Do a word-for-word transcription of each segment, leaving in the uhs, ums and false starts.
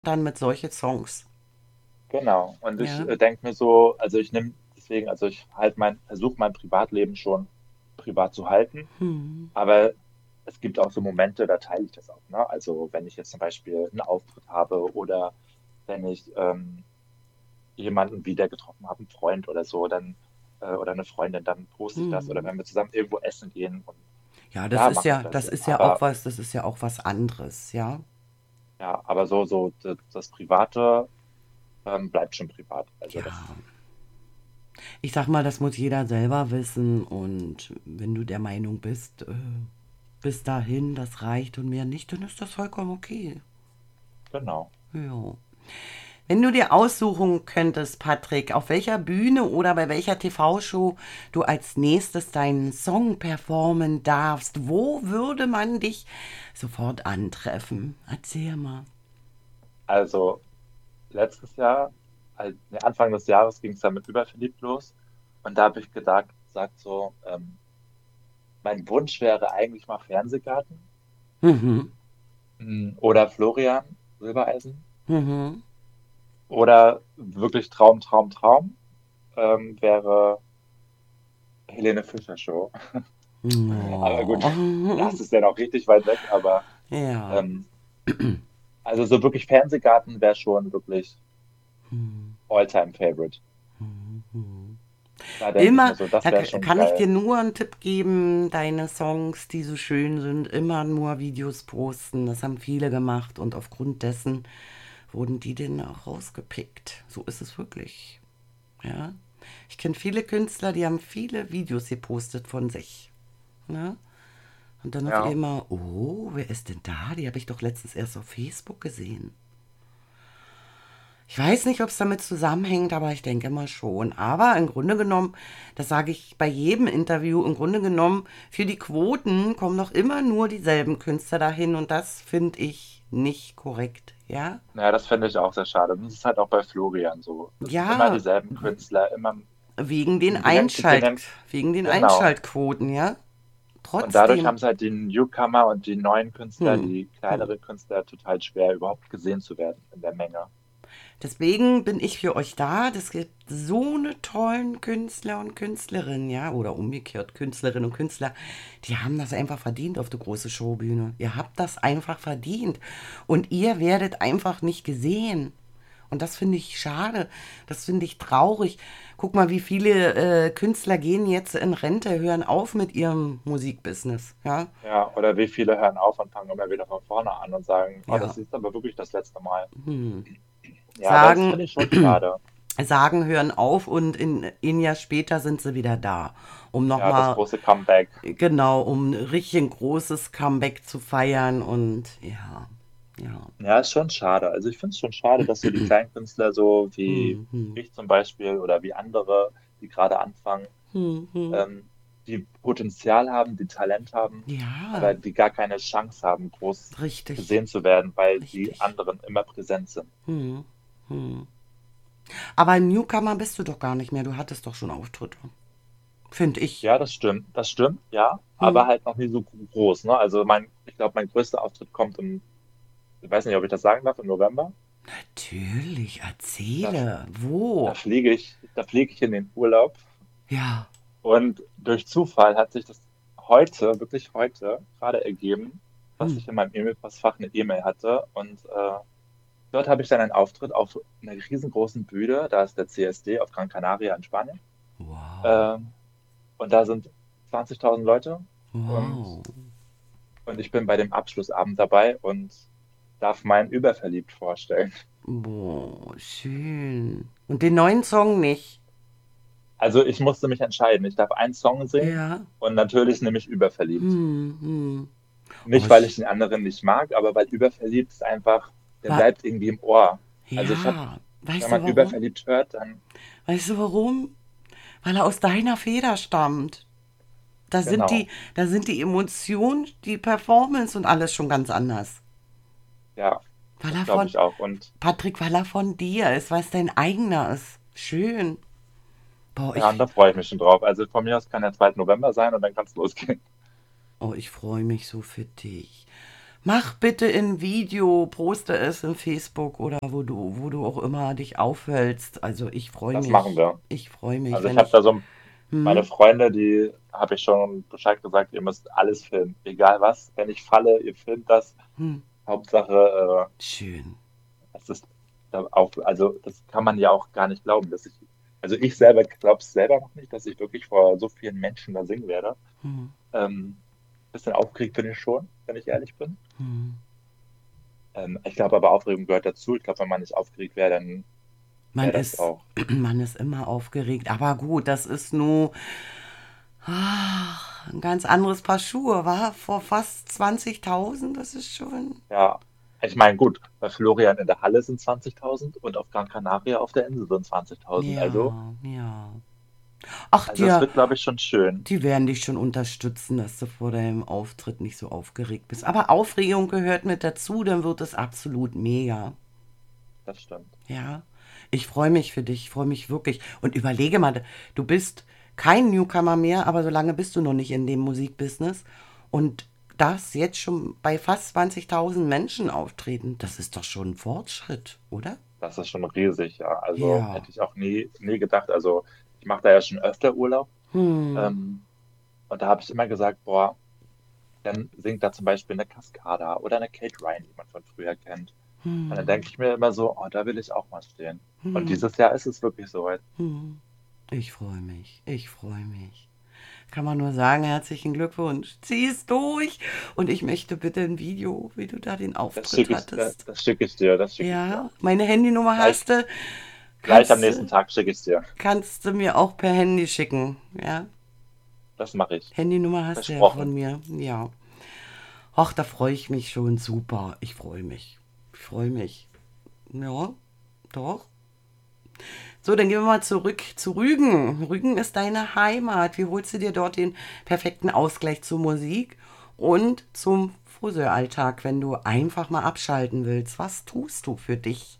dann mit solchen Songs. Genau. Und ich Ja. äh, denke mir so, also ich nehme deswegen, also ich halt mein, versuche mein Privatleben schon privat zu halten, Hm. aber es gibt auch so Momente, da teile ich das auch, ne? Also wenn ich jetzt zum Beispiel einen Auftritt habe oder wenn ich ähm, jemanden wieder getroffen habe, einen Freund oder so, dann äh, oder eine Freundin, dann poste ich das oder Hm. wenn wir zusammen irgendwo essen gehen und Ja, das da ist mache ich ja, das. das ist ja auch Aber was, das ist ja auch was anderes, ja. ja, aber so, so d- das Private ähm, bleibt schon privat. Also Ja. das, Ich sag mal, das muss jeder selber wissen und wenn du der Meinung bist, äh, bis dahin, das reicht und mehr nicht, dann ist das vollkommen okay. genau. Ja. Wenn du dir aussuchen könntest, Patrick, auf welcher Bühne oder bei welcher T V-Show du als nächstes deinen Song performen darfst, wo würde man dich sofort antreffen? Erzähl mal. Also letztes Jahr, halt, ne, Anfang des Jahres ging es dann mit Überverliebt los. Und da habe ich gedacht, gesagt so, ähm, mein Wunsch wäre eigentlich mal Fernsehgarten Mhm. mm, oder Florian Silbereisen Mhm. oder wirklich Traum, Traum, Traum ähm, wäre Helene Fischer Show. Aber gut, Oh. das ist ja noch richtig weit weg, aber Ja. ähm, also so wirklich Fernsehgarten wäre schon wirklich All-Time Favorite. Da denke ich mir Immer, so, das da wäre k- schon kann ich dir geil. nur einen Tipp geben, deine Songs, die so schön sind, immer nur Videos posten. Das haben viele gemacht und aufgrund dessen wurden die denn auch rausgepickt. So ist es wirklich. Ja. Ich kenne viele Künstler, die haben viele Videos gepostet von sich. Ne? Und dann auf Ja. einmal, oh, wer ist denn da? Die habe ich doch letztens erst auf Facebook gesehen. Ich weiß nicht, ob es damit zusammenhängt, aber ich denke mal schon. Aber im Grunde genommen, das sage ich bei jedem Interview, im Grunde genommen, für die Quoten kommen doch immer nur dieselben Künstler dahin und das finde ich nicht korrekt. Ja? Naja, das finde ich auch sehr schade. Und das ist halt auch bei Florian so. Das sind immer Ja, dieselben Künstler, immer, wegen den die nennen, die Einschalt, nennen, wegen den genau. Einschaltquoten, ja? Und dadurch Trotzdem. haben es halt die Newcomer und die neuen Künstler, Hm. die kleineren Künstler, total schwer, überhaupt gesehen zu werden in der Menge. Deswegen bin ich für euch da. Das gibt so eine tollen Künstler und Künstlerinnen, ja, oder umgekehrt Künstlerinnen und Künstler, die haben das einfach verdient auf der großen Showbühne. Ihr habt das einfach verdient und ihr werdet einfach nicht gesehen. Und das finde ich schade, das finde ich traurig. Guck mal, wie viele äh, Künstler gehen jetzt in Rente, hören auf mit ihrem Musikbusiness, ja? Ja, oder wie viele hören auf und fangen immer wieder von vorne an und sagen, oh, Ja, das ist aber wirklich das letzte Mal. Ja, aber das sagen, finde ich schon schade. sagen, hören auf und in ein Jahr später sind sie wieder da, um Ja, das nochmal, große Comeback. genau, um richtig ein großes Comeback zu feiern und ja, ja. Ja, ist schon schade. Also ich finde es schon schade, dass so die kleinen Künstler so wie Hm, hm, ich zum Beispiel oder wie andere, die gerade anfangen, hm, hm. ähm, die Potenzial haben, die Talent haben, Ja, aber die gar keine Chance haben, groß richtig, gesehen zu werden, weil die richtig. anderen immer präsent sind. Hm, hm. Aber ein Newcomer bist du doch gar nicht mehr, du hattest doch schon Auftritte, finde ich. Ja, das stimmt, das stimmt, ja, Hm. aber halt noch nie so gro- groß, ne? Also mein, ich glaube, mein größter Auftritt kommt im, ich weiß nicht, ob ich das sagen darf, im November. Natürlich, Da, erzähle, da wo? fliege ich, da fliege ich in den Urlaub Ja, und durch Zufall hat sich das heute, wirklich heute, gerade ergeben, dass hm. ich in meinem E-Mail-Postfach eine E-Mail hatte und äh, dort habe ich dann einen Auftritt auf einer riesengroßen Bühne. Da ist der C S D auf Gran Canaria in Spanien. Wow, Ähm, und da sind zwanzigtausend Leute. Und, wow. und ich bin bei dem Abschlussabend dabei und darf meinen Überverliebt vorstellen. Boah, schön. Und den neuen Song nicht? Also ich musste mich entscheiden. Ich darf einen Song singen Ja. und natürlich nehme ich Überverliebt. Hm, hm. Oh, Nicht, weil sch- ich den anderen nicht mag, aber weil Überverliebt ist einfach, der wa bleibt irgendwie im Ohr. Also ich habe, ja. wenn Weißt du man warum? Überverliebt hört, dann Weißt du warum? Weil er aus deiner Feder stammt. Da sind die, genau. da sind die Emotionen, die Performance und alles schon ganz anders. Ja, Weil das er glaube von, ich auch. Und Patrick, weil er von dir ist, weil es dein eigener ist. Schön. Boah, ja, und ich, da freue ich mich schon drauf. Also von mir aus kann der zweite November sein und dann kann es losgehen. oh, ich freue mich so für dich. Mach bitte ein Video, poste es in Facebook oder wo du, wo du auch immer dich aufhältst. Also ich freue Das machen mich. wir. Ich freue mich, Also ich wenn habe ich. da so meine Hm, Freunde, die habe ich schon Bescheid gesagt, ihr müsst alles filmen. Egal was, wenn ich falle, ihr filmt das. hm, Hauptsache, äh, schön. es ist da auch, also das kann man ja auch gar nicht glauben, dass ich, also ich selber glaube es selber noch nicht, dass ich wirklich vor so vielen Menschen da singen werde. Hm, Ähm, bisschen aufgeregt bin ich schon, wenn ich ehrlich bin. hm. Ähm, ich glaube aber Aufregung gehört dazu. Ich glaube, wenn man nicht aufgeregt wäre, dann Man wäre das ist, auch, man ist immer aufgeregt. Aber gut, das ist nur ein ganz anderes Paar Schuhe, war vor fast zwanzigtausend. Das ist schon. ja. Ich meine, gut, bei Florian in der Halle sind zwanzigtausend und auf Gran Canaria auf der Insel sind zwanzigtausend. Also, Ja, ja. Ach, also es dir, wird, glaube ich, schon schön. die werden dich schon unterstützen, dass du vor deinem Auftritt nicht so aufgeregt bist. Aber Aufregung gehört mit dazu, dann wird es absolut mega. Das stimmt. Ja, ich freue mich für dich, ich freue mich wirklich. Und überlege mal, du bist kein Newcomer mehr, aber so lange bist du noch nicht in dem Musikbusiness. Und das jetzt schon bei fast zwanzigtausend Menschen auftreten, das ist doch schon ein Fortschritt, oder? Das ist schon riesig, ja. Also Ja. hätte ich auch nie, nie gedacht. Also ich mache da ja schon öfter Urlaub. Hm. Ähm, und da habe ich immer gesagt, boah, dann singt da zum Beispiel eine Cascada oder eine Kate Ryan, die man von früher kennt. Und dann denke ich mir immer so, oh, da will ich auch mal stehen. Und dieses Jahr ist es wirklich soweit. Ich freue mich, ich freue mich. Kann man nur sagen, herzlichen Glückwunsch. Zieh es durch. Und ich möchte bitte ein Video, wie du da den Das Auftritt schicke ich, das, hattest. das schicke ich dir, das schicke ich dir. Ja, meine Handynummer Gleich, hast du. gleich am Kannst nächsten du, Tag schicke ich es dir. kannst du mir auch per Handy schicken. Ja, Das mache ich. Handynummer hast du ja von Versprochen. mir. Ja. Ach, da freue ich mich schon super. Ich freue mich. Ich freue mich. Ja, doch. So, dann gehen wir mal zurück zu Rügen. Rügen ist deine Heimat. Wie holst du dir dort den perfekten Ausgleich zur Musik und zum Friseuralltag, wenn du einfach mal abschalten willst? Was tust du für dich?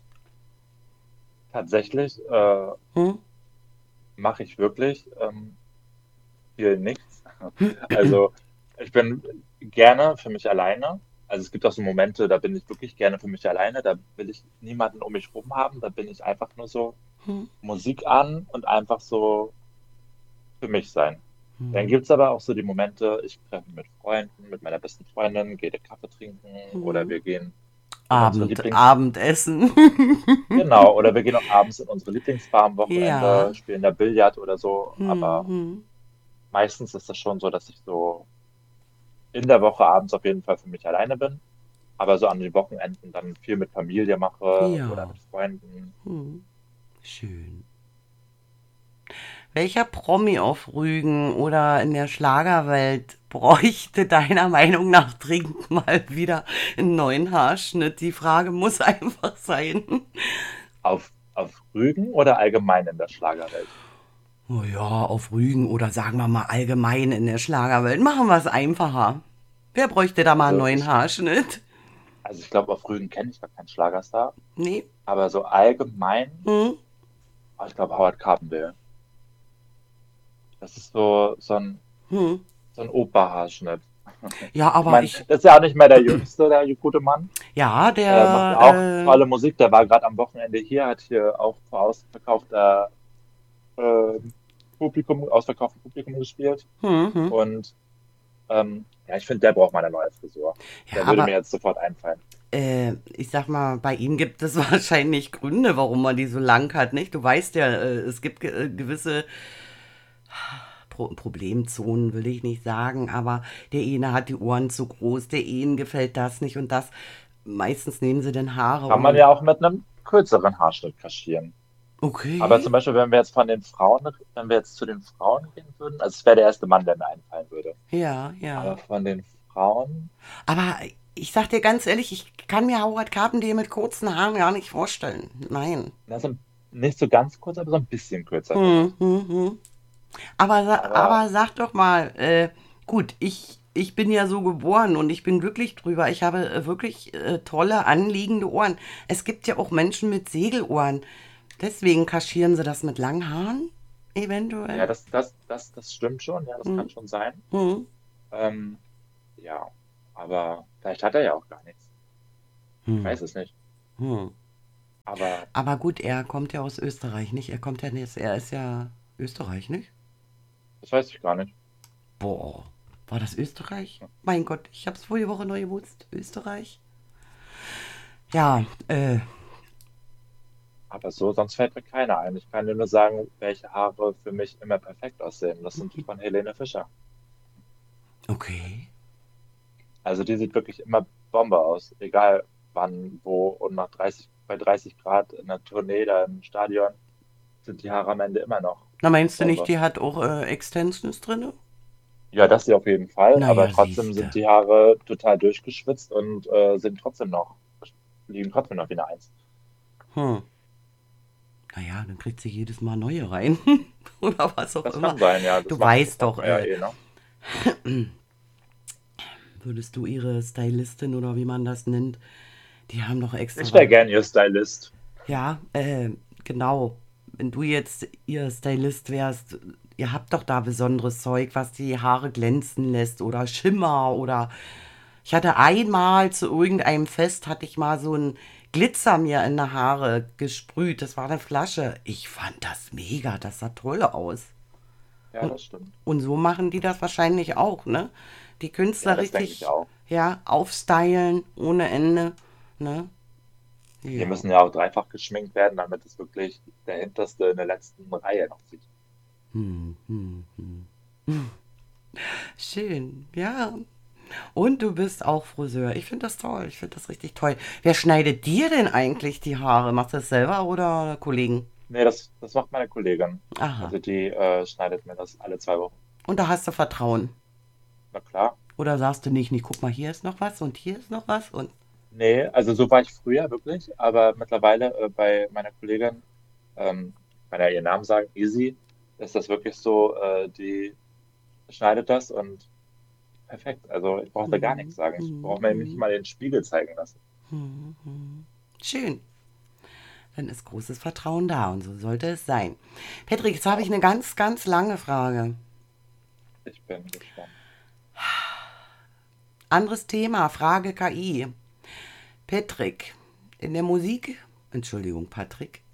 Tatsächlich äh, Hm? mache ich wirklich ähm, viel nichts. Also ich bin gerne für mich alleine. Also es gibt auch so Momente, da bin ich wirklich gerne für mich alleine. Da will ich niemanden um mich rum haben. Da bin ich einfach nur so Hm? Musik an und einfach so für mich sein. Dann gibt es aber auch so die Momente, ich treffe mich mit Freunden, mit meiner besten Freundin, gehe den Kaffee trinken oder wir gehen in unsere Abend, Lieblings... Abendessen. Genau, oder wir gehen auch abends in unsere Lieblingsbar am Ja. Wochenende, spielen da Billard oder so. Hm, Aber hm. meistens ist das schon so, dass ich so in der Woche abends auf jeden Fall für mich alleine bin. Aber so an den Wochenenden dann viel mit Familie mache oder Ja. mit Freunden. Hm. Schön. Welcher Promi auf Rügen oder in der Schlagerwelt bräuchte deiner Meinung nach dringend mal wieder einen neuen Haarschnitt? Die Frage muss einfach sein. Auf, auf Rügen oder allgemein in der Schlagerwelt? Oh ja, auf Rügen oder sagen wir mal allgemein in der Schlagerwelt. Machen wir es einfacher. Wer bräuchte da mal einen Also neuen ich, Haarschnitt? also ich glaube, auf Rügen kenne ich gar keinen Schlagerstar. Nee. Aber so allgemein, Hm? oh, ich glaube Howard Carpendale. Das ist so, so ein, Hm. so ein Opa-Haarschnitt. Ja, Ich aber meine, ich, das ist ja auch nicht mehr der Jüngste, der gute Mann. ja, Äh, macht ja auch der, tolle Musik. Der war gerade am Wochenende hier, hat hier auch vor ausverkaufter äh, Publikum, ausverkauftem Publikum gespielt. äh, hm, hm. Und ähm, ja, ich finde, der braucht mal eine neue Frisur. Ja, Der würde mir aber jetzt sofort einfallen. äh, ich sag mal, bei ihm gibt es wahrscheinlich Gründe, warum man die so lang hat, nicht? Du weißt ja, äh, es gibt ge äh, gewisse Pro Problemzonen, will ich nicht sagen, aber der eine hat die Ohren zu groß, der einen gefällt das nicht und das. Meistens nehmen sie dann Haare Kann man und ja auch mit einem kürzeren Haarschnitt kaschieren. Aber okay, zum Beispiel, wenn wir jetzt von den Frauen, wenn wir jetzt zu den Frauen gehen würden, also es wäre der erste Mann, der mir einfallen würde. ja, Aber ja. von den Frauen, Aber ich sag dir ganz ehrlich, ich kann mir Howard Carpendale mit kurzen Haaren gar nicht vorstellen. Nein. na, so nicht so ganz kurz, aber so ein bisschen kürzer Hm, vielleicht. hm, hm. Aber, sa- Aber aber sag doch mal, äh, gut, ich, ich bin ja so geboren und ich bin glücklich drüber. Ich habe äh, wirklich äh, tolle, anliegende Ohren. Es gibt ja auch Menschen mit Segelohren. Deswegen kaschieren sie das mit langen Haaren, ja, eventuell. das, das, das, das stimmt schon, ja, das Hm, kann schon sein. hm, Ähm, ja, aber. Vielleicht hat er ja auch gar nichts. Ich Hm. weiß es nicht. Hm. Aber Aber gut, er kommt ja aus Österreich, nicht? Er kommt ja nicht, er ist ja Österreich, nicht? das weiß ich gar nicht. Boah, war das Österreich? Mein Gott, ich hab's vorige Woche neu gewusst. Österreich? Ja, äh, Aber so, sonst fällt mir keiner ein. Ich kann dir nur sagen, welche Haare für mich immer perfekt aussehen. Das sind die von Helene Fischer. okay. Also die sieht wirklich immer Bombe aus. Egal wann, wo und nach dreißig, bei dreißig Grad in der Tournee da im Stadion sind die Haare am Ende immer noch Na, meinst du nicht, Bombe. die hat auch äh, Extensions drinne? Ja, das sie auf jeden Fall, aber Naja, trotzdem siehste. sind die Haare total durchgeschwitzt und äh, sind trotzdem noch, liegen trotzdem noch wie eine Eins. Hm. Naja, dann kriegt sie jedes Mal neue rein. Oder was auch Das immer. kann sein, ja. Das Du macht, das weißt macht doch, man ja äh, eh, ne? würdest du ihre Stylistin oder wie man das nennt, die haben doch extra Ich wäre da. gern ihr Stylist. Ja, äh, genau. Wenn du jetzt ihr Stylist wärst, ihr habt doch da besonderes Zeug, was die Haare glänzen lässt oder Schimmer oder ich hatte einmal zu irgendeinem Fest, hatte ich mal so ein Glitzer mir in die Haare gesprüht. Das war eine Flasche. Ich fand das mega, das sah toll aus. Ja, Und, das stimmt. und so machen die das wahrscheinlich auch, ne? Die Ja, Künstler das denke ich richtig, auch. ja, aufstylen ohne Ende, ne? Die Ja. müssen ja auch dreifach geschminkt werden, damit es wirklich der Hinterste in der letzten Reihe noch sieht. Hm, hm, hm. Schön, ja. Und du bist auch Friseur. Ich finde das toll. Ich finde das richtig toll. Wer schneidet dir denn eigentlich die Haare? Machst du das selber oder Kollegen? Nee, das, das macht meine Kollegin. Aha. Also die äh, schneidet mir das alle zwei Wochen. Und da hast du Vertrauen. Na klar. Oder sagst du nicht, nicht, guck mal, hier ist noch was und hier ist noch was und. Nee, also so war ich früher wirklich, aber mittlerweile äh, bei meiner Kollegin, ähm, ich kann ja ihren Namen sagen, Easy, ist das wirklich so, äh, die schneidet das und perfekt. Also ich brauche da gar nichts Hm, sagen. Ich hm, brauche mir nicht hm, mal den Spiegel zeigen lassen. hm, hm. Schön. Dann ist großes Vertrauen da und so sollte es sein. Patrick, jetzt habe ich Genau. eine ganz, ganz lange Frage. Ich bin gespannt. Anderes Thema, Frage K I. Patrick, in der Musik, Entschuldigung, Patrick.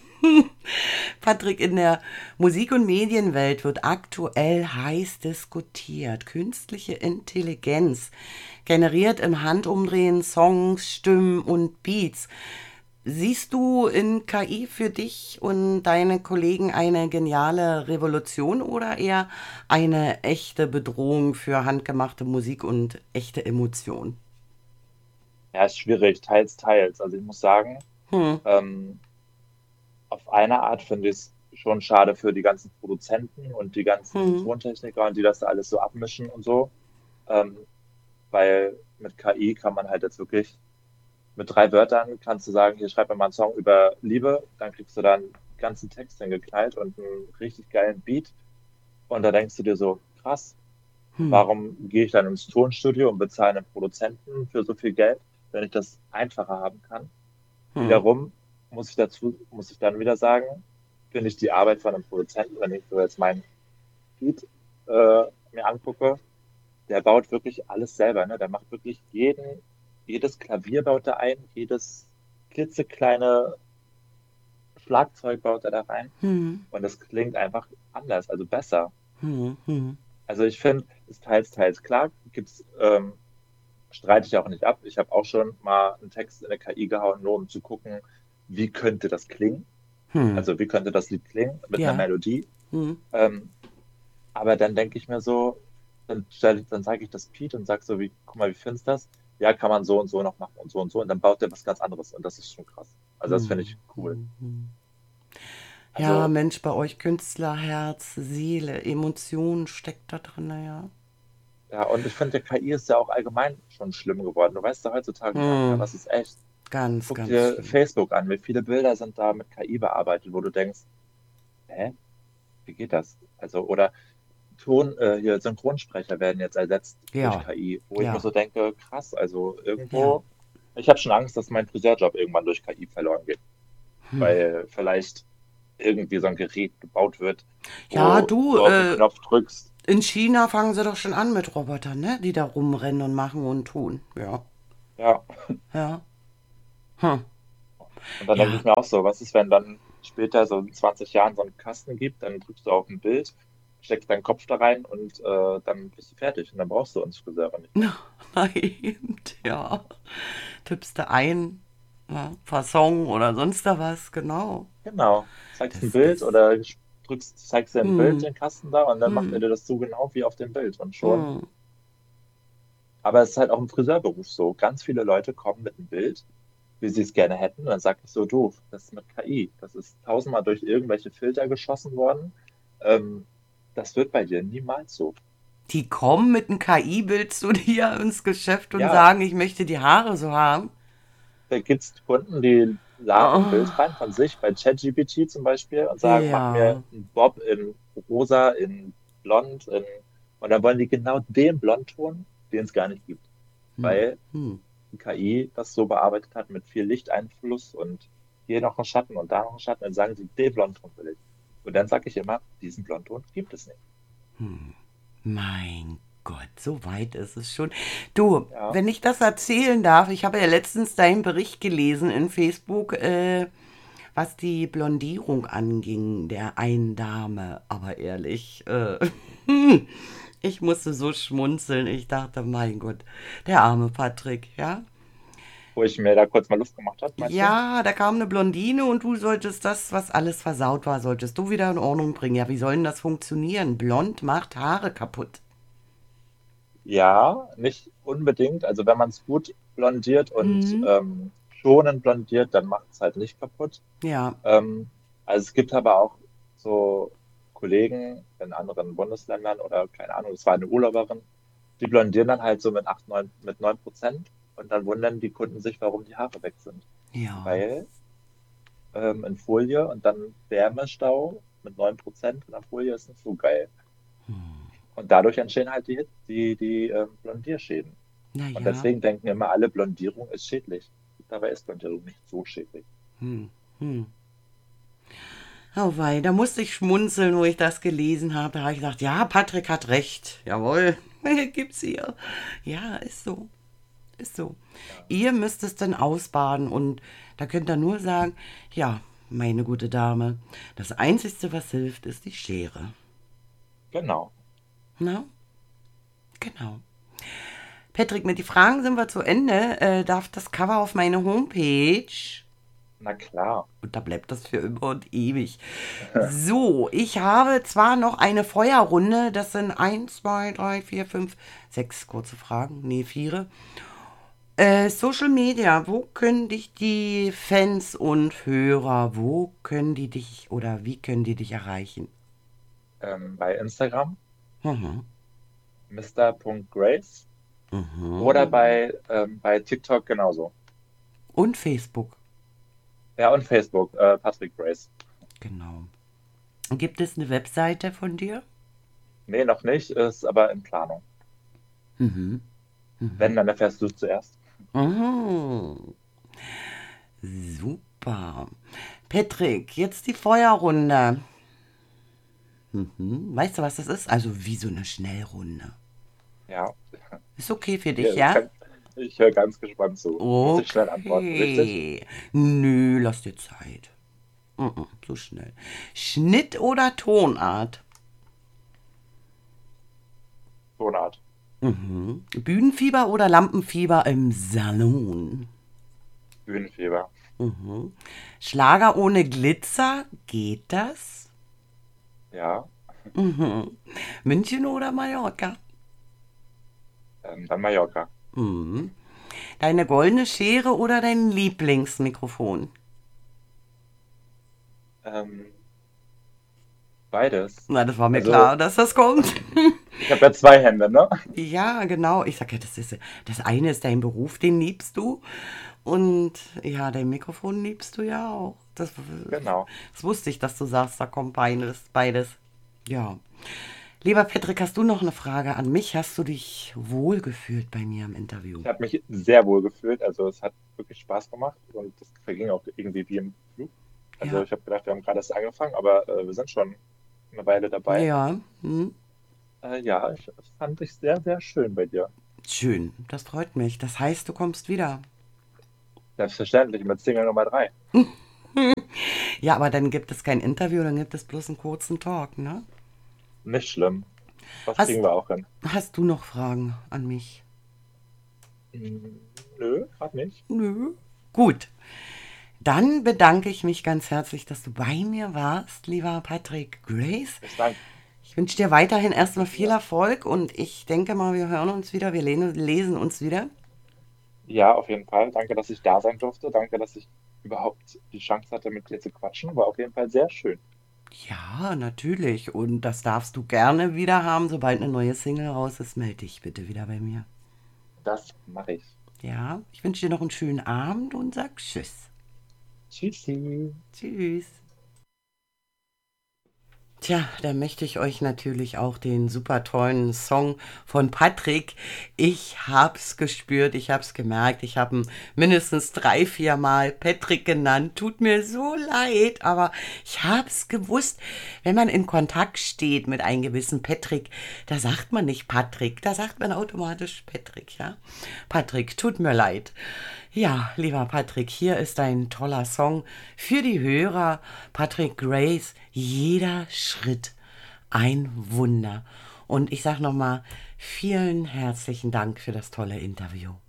Patrick, in der Musik- und Medienwelt wird aktuell heiß diskutiert. Künstliche Intelligenz generiert im Handumdrehen Songs, Stimmen und Beats. Siehst du in K I für dich und deine Kollegen eine geniale Revolution oder eher eine echte Bedrohung für handgemachte Musik und echte Emotion? Ja, ist schwierig, teils, teils. Also ich muss sagen, Hm, ähm, auf eine Art finde ich es schon schade für die ganzen Produzenten und die ganzen hm, Tontechniker und die das da alles so abmischen und so. Ähm, weil mit K I kann man halt jetzt wirklich mit drei Wörtern kannst du sagen, hier schreib mir mal einen Song über Liebe, dann kriegst du dann einen ganzen Text hingeknallt und einen richtig geilen Beat. Und da denkst du dir so, krass, hm, warum gehe ich dann ins Tonstudio und bezahle einen Produzenten für so viel Geld, wenn ich das einfacher haben kann? hm, Wiederum muss ich dazu, muss ich dann wieder sagen, finde ich die Arbeit von einem Produzenten, wenn ich so jetzt meinen Beat äh, mir angucke, der baut wirklich alles selber, ne? Der macht wirklich jeden, jedes Klavier baut er ein, jedes klitzekleine Schlagzeug baut er da rein hm, und das klingt einfach anders, also besser. hm, hm, Also ich finde, es teils, teils klar, gibt's, ähm, streite ich auch nicht ab. Ich habe auch schon mal einen Text in eine K I gehauen, nur um zu gucken, wie könnte das klingen? hm. Also wie könnte das Lied klingen mit einer Ja, Melodie? hm, Ähm, aber dann denke ich mir so, dann stelle ich, dann sage ich das Pete und sage so, wie, guck mal, wie findest du das? Ja, kann man so und so noch machen und so und so. Und dann baut der was ganz anderes. Und das ist schon krass. Also das finde hm, ich cool. hm, hm. Ja, Also, Mensch, bei euch Künstlerherz, Seele, Emotion steckt da drin, ja. ja, und ich finde, K I ist ja auch allgemein schon schlimm geworden. Du weißt ja heutzutage gar nicht mehr, Hm, was ist echt. ganz, Guck ganz dir schlimm. Facebook an, wie viele Bilder sind da mit K I bearbeitet, wo du denkst, hä, wie geht das? Also, oder Ton, äh, hier Synchronsprecher werden jetzt ersetzt durch Ja, K I, wo ich mir ja, so denke, krass, also ja. irgendwo, ich habe schon Angst, dass mein Friseurjob irgendwann durch K I verloren geht, weil vielleicht irgendwie so ein Gerät gebaut wird, Ja, wo du, du auf den äh, Knopf drückst. In China fangen sie doch schon an mit Robotern, ne? Die da rumrennen und machen und tun. Ja, Ja. ja. Hm. Und dann denke ich Ja, mir auch so, was ist, wenn dann später so in zwanzig Jahren so einen Kasten gibt, dann drückst du auf ein Bild, steckst deinen Kopf da rein und äh, dann bist du fertig und dann brauchst du uns Friseure nicht mehr. nein, ja. Tippst du ein, ja, Fasson oder sonst da was, genau. Genau. Zeigst ein Das Bild ist, oder drückst, zeigst dir ein Bild, hm, den Kasten da und dann macht er hm, dir das so genau wie auf dem Bild und schon. hm. Aber es ist halt auch im Friseurberuf so. Ganz viele Leute kommen mit einem Bild, wie sie es gerne hätten. Und dann sage ich so, du, das ist mit K I. Das ist tausendmal durch irgendwelche Filter geschossen worden. Ähm, Das wird bei dir niemals so. Die kommen mit einem K I-Bild zu dir ins Geschäft und Ja, sagen, ich möchte die Haare so haben. da gibt es Kunden, die laden ein Bild Oh, rein von sich bei ChatGPT zum Beispiel und sagen, mach mir ja. einen Bob in rosa, in blond, in... und dann wollen die genau den Blondton, den es gar nicht gibt. Hm, Weil hm, die K I das so bearbeitet hat mit viel Lichteinfluss und hier noch ein Schatten und da noch ein Schatten, dann sagen sie, den Blondton will ich. Und dann sage ich immer, diesen Blondton gibt es nicht. mein Gott, so weit ist es schon. Du, Ja, wenn ich das erzählen darf, ich habe ja letztens deinen Bericht gelesen in Facebook, äh, was die Blondierung anging, der einen Dame. Aber ehrlich, äh, ich musste so schmunzeln. Ich dachte, mein Gott, der arme Patrick, ja? wo ich mir da kurz mal Luft gemacht habe, meinst du? Ja, da kam eine Blondine und du solltest das, was alles versaut war, solltest du wieder in Ordnung bringen. Ja, wie soll denn das funktionieren? Blond macht Haare kaputt. Ja, nicht unbedingt. Also wenn man es gut blondiert und Mhm. ähm, schonend blondiert, dann macht es halt nicht kaputt. Ja, Ähm, also es gibt aber auch so Kollegen in anderen Bundesländern oder keine Ahnung, es war eine Urlauberin, die blondieren dann halt so mit acht, neun, mit neun Prozent und dann wundern die Kunden sich, warum die Haare weg sind. ja. Weil ähm, in Folie und dann Wärmestau mit neun Prozent in der Folie ist nicht so geil. Und dadurch entstehen halt die, die, die ähm, Blondierschäden. Und Naja. deswegen denken immer alle, Blondierung ist schädlich. Dabei ist Blondierung nicht so schädlich. Hm. Hm. Oh wei, da musste ich schmunzeln, wo ich das gelesen habe. Da habe ich gedacht, ja, Patrick hat recht. Jawohl, gibt's hier. Ja, ist so. Ist so. Ja, Ihr müsst es dann ausbaden und da könnt ihr nur sagen, ja, meine gute Dame, das Einzige, was hilft, ist die Schere. genau. Na, genau. Patrick, mit den Fragen sind wir zu Ende. Äh, darf das Cover auf meine Homepage? Na klar. Und da bleibt das für immer und ewig. So, ich habe zwar noch eine Feuerrunde. Das sind eins, zwei, drei, vier, fünf, sechs kurze Fragen. Nee, vier. Äh, Social Media, wo können dich die Fans und Hörer, wo können die dich oder wie können die dich erreichen? Ähm, bei Instagram Mhm. mister.grace oder Mhm. bei, ähm, bei TikTok genauso. Und Facebook, Ja, und Facebook, äh, Patrick Grace. genau. Gibt es eine Webseite von dir? Nee, noch nicht, ist aber in Planung. Mhm. Wenn, dann erfährst du es zuerst. Mhm. Super. Patrick, jetzt die Feuerrunde. Mhm. Weißt du, was das ist? Also wie so eine Schnellrunde. Ja, Ist okay für dich, ja, ja? kann, ich höre ganz gespannt zu. Muss ich schnell antworten, richtig? Okay. Nö, lass dir Zeit. Mhm, so schnell. Schnitt oder Tonart? Tonart. Mhm. Bühnenfieber oder Lampenfieber im Salon? Bühnenfieber. Mhm. Schlager ohne Glitzer, geht das? Ja, Mhm. München oder Mallorca? ähm, dann Mallorca. Mhm. Deine goldene Schere oder dein Lieblingsmikrofon? Ähm, Beides. Na, das war mir Also, klar, dass das kommt. ich habe ja zwei Hände, ne? Ja, genau. Ich sag ja, das ist das eine ist dein Beruf, den liebst du. Und ja, dein Mikrofon liebst du ja auch. Das, Genau. das wusste ich, dass du sagst, da kommt beides, beides. Ja. Lieber Patrick, hast du noch eine Frage an mich? Hast du dich wohlgefühlt bei mir im Interview? Ich habe mich sehr wohl gefühlt. Also, es hat wirklich Spaß gemacht und es verging auch irgendwie wie im Flug. Also, Ja. ich habe gedacht, wir haben gerade erst angefangen, aber äh, wir sind schon eine Weile dabei. Ja. Hm. Äh, ja, ich das fand ich sehr, sehr schön bei dir. Schön, das freut mich. Das heißt, du kommst wieder. Selbstverständlich mit Single Nummer drei. Ja, aber dann gibt es kein Interview, dann gibt es bloß einen kurzen Talk, ne? Nicht schlimm. Das kriegen Hast, wir auch hin. hast du noch Fragen an mich? Hm, nö, gerade nicht. Nö. Gut, dann bedanke ich mich ganz herzlich, dass du bei mir warst, lieber Patrick Grace. Ich danke Ich wünsche dir weiterhin erstmal viel dir. Erfolg und ich denke mal, wir hören uns wieder, wir lehnen- lesen uns wieder. Ja, auf jeden Fall. Danke, dass ich da sein durfte. Danke, dass ich überhaupt die Chance hatte, mit dir zu quatschen. War auf jeden Fall sehr schön. Ja, natürlich. Und das darfst du gerne wieder haben. Sobald eine neue Single raus ist, melde dich bitte wieder bei mir. Das mache ich. Ja, ich wünsche dir noch einen schönen Abend und sag Tschüss. Tschüssi. Tschüss. Tja, da möchte ich euch natürlich auch den super tollen Song von Patrick. Ich hab's gespürt, ich hab's gemerkt, ich habe ihn mindestens drei, vier Mal Patrick genannt. Tut mir so leid, aber ich hab's gewusst. Wenn man in Kontakt steht mit einem gewissen Patrick, da sagt man nicht Patrick, da sagt man automatisch Patrick, ja. Patrick, tut mir leid. Ja, lieber Patrick, hier ist ein toller Song für die Hörer. Patrick Grace, jeder Schritt ein Wunder. Und ich sage nochmal, vielen herzlichen Dank für das tolle Interview.